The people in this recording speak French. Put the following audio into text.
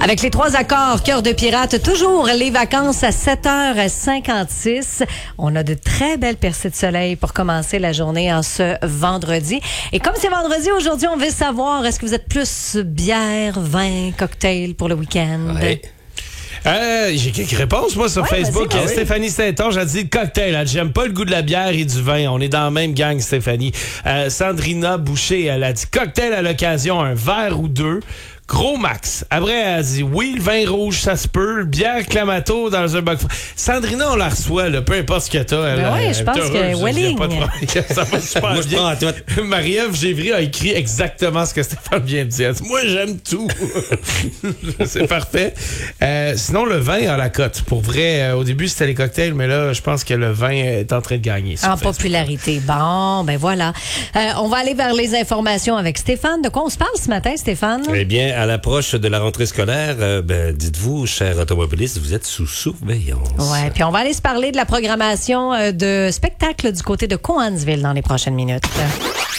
Avec les 3 accords, Cœur de pirate, toujours les vacances à 7h56. On a de très belles percées de soleil pour commencer la journée en ce vendredi. Et comme c'est vendredi, aujourd'hui, on veut savoir, est-ce que vous êtes plus bière, vin, cocktail pour le week-end? Ouais. J'ai quelques réponses, moi, sur Facebook. Vas-y. Stéphanie Saint-Onge a dit le cocktail. Elle dit, j'aime pas le goût de la bière et du vin. On est dans la même gang, Stéphanie. Sandrina Boucher, elle a dit cocktail à l'occasion, un verre ou deux. Gros max. Après, elle a dit oui, le vin rouge, ça se peut. Bière Clamato dans un bac. Sandrina, on la reçoit, là, peu importe ce que t'as. Oui, je pense que Welling. Ça va super Moi, je bien. prends à tout. Marie-Ève Gévry a écrit exactement ce que Stéphane vient de dire. Elle dit, moi, j'aime tout. C'est parfait. Sinon, le vin a la cote. Pour vrai, au début, c'était les cocktails, mais là, je pense que le vin est en train de gagner. En popularité. Bon, ben voilà. On va aller vers les informations avec Stéphane. De quoi on se parle ce matin, Stéphane? Eh bien, à l'approche de la rentrée scolaire, dites-vous, chers automobilistes, vous êtes sous surveillance. Ouais, puis on va aller se parler de la programmation de spectacle du côté de Cowansville dans les prochaines minutes.